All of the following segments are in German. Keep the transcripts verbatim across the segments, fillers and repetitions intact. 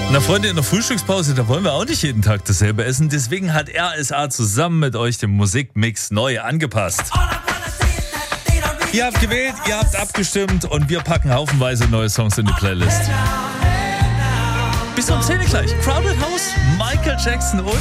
Na Freunde, in der Frühstückspause, da wollen wir auch nicht jeden Tag dasselbe essen. Deswegen hat R S A zusammen mit euch den Musikmix neu angepasst. Ihr habt gewählt, ihr habt abgestimmt und wir packen haufenweise neue Songs in die Playlist. Bis um zehn Uhr gleich. Crowded House, Michael Jackson und...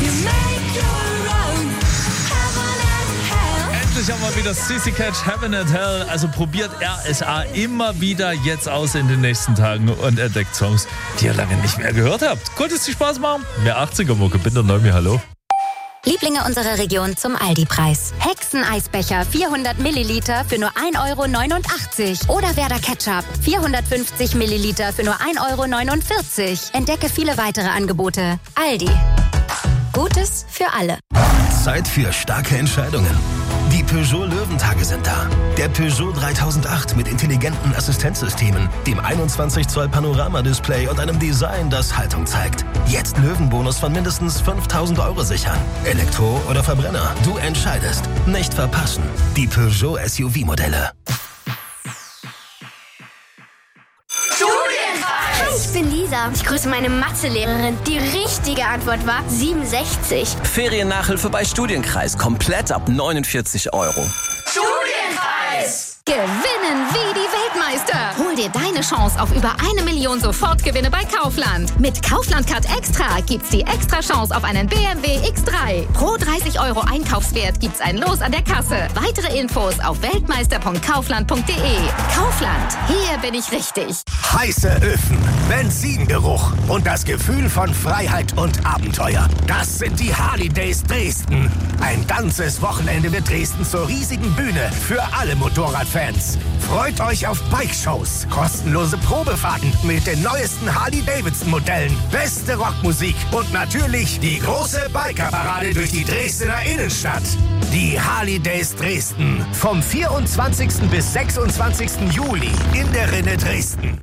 Endlich haben wir wieder C C Catch, Heaven and Hell. Also probiert R S A immer wieder jetzt aus in den nächsten Tagen und entdeckt Songs, die ihr lange nicht mehr gehört habt. Konnte es dir Spaß machen? Mehr achtziger-Mucke, Binder Neumi, hallo. Lieblinge unserer Region zum Aldi-Preis. Hexen-Eisbecher vierhundert Milliliter für nur ein Euro neunundachtzig. Oder Werder Ketchup vierhundertfünfzig Milliliter für nur ein Euro neunundvierzig. Entdecke viele weitere Angebote. Aldi. Gutes für alle. Zeit für starke Entscheidungen. Die Peugeot Löwentage sind da. Der Peugeot dreitausendacht mit intelligenten Assistenzsystemen, dem einundzwanzig Zoll Panoramadisplay und einem Design, das Haltung zeigt. Jetzt Löwenbonus von mindestens fünftausend Euro sichern. Elektro oder Verbrenner, du entscheidest. Nicht verpassen. Die Peugeot S U V-Modelle. Ich bin Lisa. Ich grüße meine Mathelehrerin. Die richtige Antwort war siebenundsechzig. Feriennachhilfe bei Studienkreis. Komplett ab neunundvierzig Euro. Studienkreis! Gewinnen wie die Weltmeister. Hol dir deine Chance auf über eine Million Sofortgewinne bei Kaufland. Mit Kaufland Card Extra gibt's die extra Chance auf einen B M W X drei. Pro dreißig Euro Einkaufswert gibt's ein Los an der Kasse. Weitere Infos auf weltmeister punkt kaufland punkt de. Kaufland, hier bin ich richtig. Heiße Öfen, Benzingeruch und das Gefühl von Freiheit und Abenteuer. Das sind die Harley Days Dresden. Ein ganzes Wochenende wird Dresden zur riesigen Bühne für alle Motorradfans. Freut euch auf Bike-Shows, kostenlose Probefahrten mit den neuesten Harley-Davidson-Modellen, beste Rockmusik und natürlich die große Biker-Parade durch die Dresdner Innenstadt. Die Harley Days Dresden vom vierundzwanzigsten bis sechsundzwanzigsten Juli in der Rinne Dresden.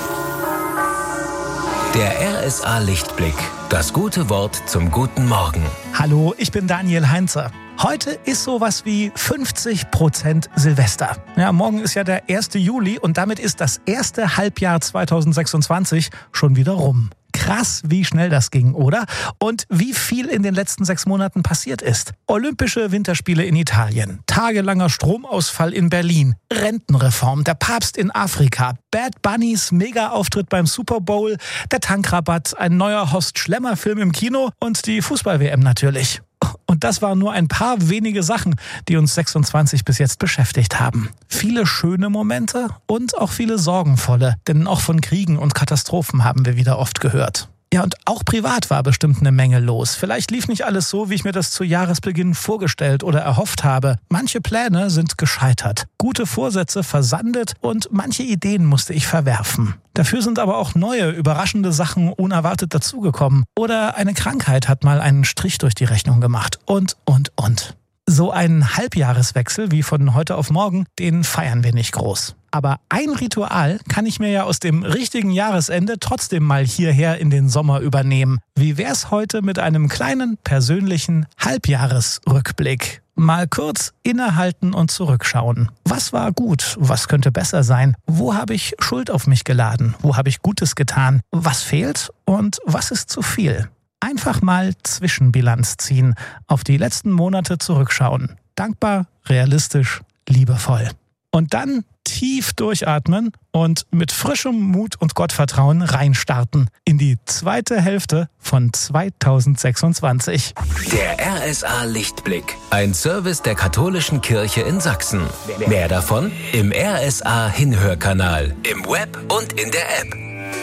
Der R S A Lichtblick. Das gute Wort zum guten Morgen. Hallo, ich bin Daniel Heinze. Heute ist sowas wie fünfzig Prozent Silvester. Ja, morgen ist ja der erste Juli und damit ist das erste Halbjahr zweitausendsechsundzwanzig schon wieder rum. Krass, wie schnell das ging, oder? Und wie viel in den letzten sechs Monaten passiert ist. Olympische Winterspiele in Italien, tagelanger Stromausfall in Berlin, Rentenreform, der Papst in Afrika, Bad Bunnys Mega-Auftritt beim Super Bowl, der Tankrabatt, ein neuer Horst-Schlemmer-Film im Kino und die Fußball-W M natürlich. Und das waren nur ein paar wenige Sachen, die uns sechsundzwanzig bis jetzt beschäftigt haben. Viele schöne Momente und auch viele sorgenvolle, denn auch von Kriegen und Katastrophen haben wir wieder oft gehört. Ja, und auch privat war bestimmt eine Menge los. Vielleicht lief nicht alles so, wie ich mir das zu Jahresbeginn vorgestellt oder erhofft habe. Manche Pläne sind gescheitert, gute Vorsätze versandet und manche Ideen musste ich verwerfen. Dafür sind aber auch neue, überraschende Sachen unerwartet dazugekommen. Oder eine Krankheit hat mal einen Strich durch die Rechnung gemacht. Und, und, und. So einen Halbjahreswechsel wie von heute auf morgen, den feiern wir nicht groß. Aber ein Ritual kann ich mir ja aus dem richtigen Jahresende trotzdem mal hierher in den Sommer übernehmen. Wie wär's heute mit einem kleinen, persönlichen Halbjahresrückblick? Mal kurz innehalten und zurückschauen. Was war gut? Was könnte besser sein? Wo habe ich Schuld auf mich geladen? Wo habe ich Gutes getan? Was fehlt? Und was ist zu viel? Einfach mal Zwischenbilanz ziehen, auf die letzten Monate zurückschauen. Dankbar, realistisch, liebevoll. Und dann tief durchatmen und mit frischem Mut und Gottvertrauen reinstarten in die zweite Hälfte von zweitausendsechsundzwanzig. Der R S A Lichtblick. Ein Service der katholischen Kirche in Sachsen. Mehr davon im R S A Hinhörkanal, im Web und in der App.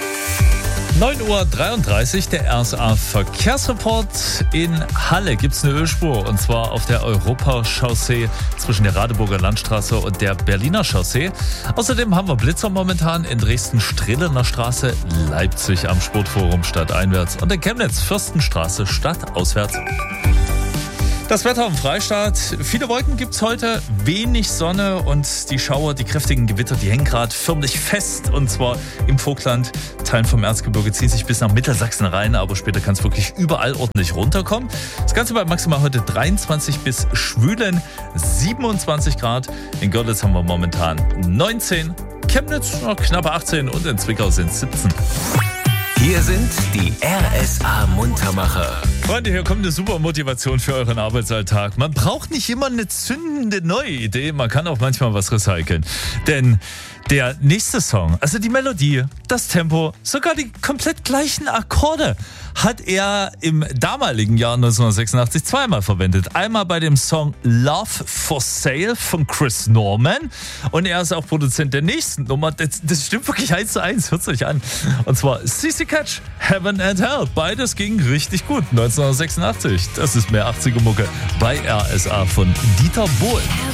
neun Uhr dreiunddreißig, der R S A Verkehrsreport. In Halle gibt es eine Ölspur und zwar auf der Europachaussee zwischen der Radeburger Landstraße und der Berliner Chaussee. Außerdem haben wir Blitzer momentan in Dresden-Strehlener Straße, Leipzig am Sportforum stadteinwärts und in Chemnitz Fürstenstraße stadtauswärts. Das Wetter im Freistaat. Viele Wolken gibt's heute, wenig Sonne und die Schauer, die kräftigen Gewitter, die hängen gerade förmlich fest. Und zwar im Vogtland, Teilen vom Erzgebirge ziehen sich bis nach Mittelsachsen rein, aber später kann es wirklich überall ordentlich runterkommen. Das Ganze bei maximal heute dreiundzwanzig bis schwülen siebenundzwanzig Grad. In Görlitz haben wir momentan neunzehn, Chemnitz noch knappe achtzehn und in Zwickau sind es siebzehn. Hier sind die R S A-Muntermacher. Freunde, hier kommt eine super Motivation für euren Arbeitsalltag. Man braucht nicht immer eine zündende neue Idee, man kann auch manchmal was recyceln. Denn der nächste Song, also die Melodie, das Tempo, sogar die komplett gleichen Akkorde, hat er im damaligen Jahr neunzehnhundertsechsundachtzig zweimal verwendet. Einmal bei dem Song Love for Sale von Chris Norman und er ist auch Produzent der nächsten Nummer. Das, das stimmt wirklich eins zu eins, hört euch an. Und zwar C C Catch, Heaven and Hell. Beides ging richtig gut, neunzehnhundertsechsundachtzig. Das ist mehr achtziger Mucke bei R S A von Dieter Bohlen.